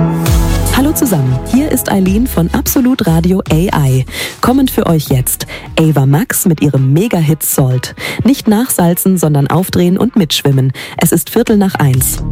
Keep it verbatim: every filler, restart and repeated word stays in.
Hallo zusammen, hier ist Eileen von Absolut Radio A I. Kommend für euch jetzt Ava Max mit ihrem Mega-Hit Salt. Nicht nachsalzen, sondern aufdrehen und mitschwimmen. Es ist Viertel nach eins.